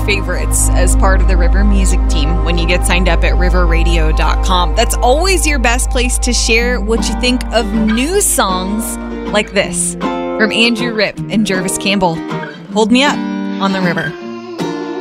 favorites as part of the River Music team when you get signed up at riverradio.com. That's always your best place to share what you think of new songs like this from Andrew Ripp and Jervis Campbell. Hold Me Up on the River.